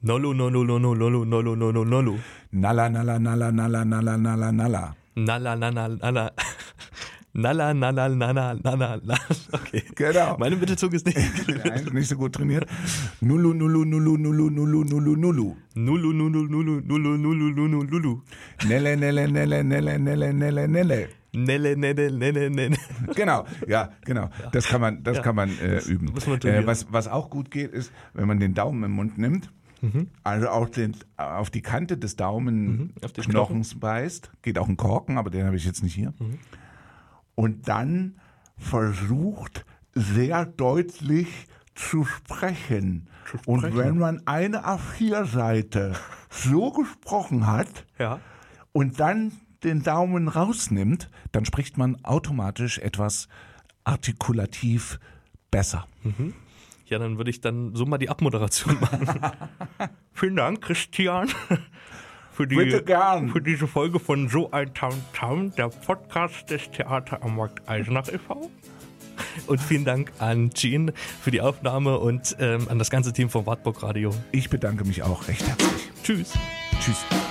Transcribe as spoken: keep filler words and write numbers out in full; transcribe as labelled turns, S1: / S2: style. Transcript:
S1: Nollu, nollu, nollu, nollu, nollu, nollu, nollu.
S2: Nalla, nalla, nalla, nalla, nalla, nalla, nalla.
S1: Nalla, nalla, nalla. Nalla, nalla, nalla, nalla, nalla. Okay.
S2: Genau.
S1: Meine Mittelzunge ist nicht
S2: Nein, nicht so gut trainiert. Nullu, nullu, nullu, nullu, nullu, nullu, nullu.
S1: Nullu, nullu, nullu, nullu, nullu, nullu, nullu.
S2: Nelle, nelle, nelle, nelle, nelle, nelle, nelle.
S1: Nelle, nelle, nelle, nelle.
S2: Genau, ja, genau. Das kann man, das
S1: Ja.
S2: kann man äh, üben.
S1: muss man
S2: äh,
S1: trainieren.
S2: was, was auch gut geht, ist, wenn man den Daumen im Mund nimmt,
S1: Mhm.
S2: also auf, den, auf die Kante des
S1: Mhm, auf den
S2: Daumenknochens beißt, geht auch ein Korken, aber den habe ich jetzt nicht hier.
S1: Mhm.
S2: Und dann versucht sehr deutlich zu sprechen.
S1: Zu
S2: Und
S1: sprechen.
S2: wenn man eine A vier Seite so gesprochen hat
S1: Ja.
S2: und dann den Daumen rausnimmt, dann spricht man automatisch etwas artikulativ besser.
S1: Ja, dann würde ich dann so mal die Abmoderation machen. Vielen Dank, Christian, für, die,
S2: Bitte gern.
S1: für diese Folge von So ein Tam Tam, der Podcast des Theater am Markt Eisenach e V Und vielen Dank an Jean für die Aufnahme und ähm, an das ganze Team vom Wartburg Radio.
S2: Ich bedanke mich auch recht herzlich.
S1: Tschüss.
S2: Tschüss.